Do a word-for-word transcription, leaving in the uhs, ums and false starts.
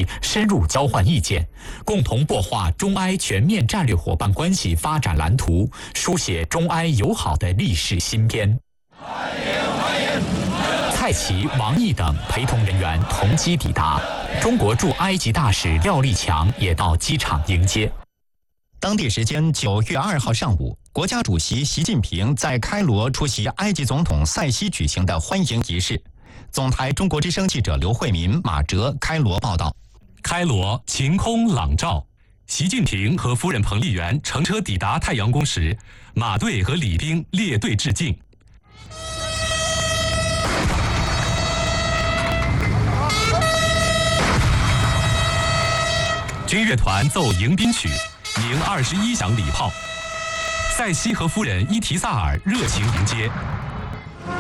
席深入交换意见，共同擘画中埃全面战略伙伴关系发展蓝图，书写中埃友好的历史新篇。蔡奇、王毅等陪同人员同机抵达，中国驻埃及大使廖立强也到机场迎接。 当地时间九月二号上午，国家主席习近平在开罗出席埃及总统塞西举行的欢迎仪式。总台中国之声记者刘慧民、马哲开罗报道。 开罗晴空朗照，习近平和夫人彭丽媛乘车抵达太阳宫时，马队和礼兵列队致敬。军乐团奏迎宾曲，鸣二十一响礼炮。塞西和夫人伊提萨尔热情迎接，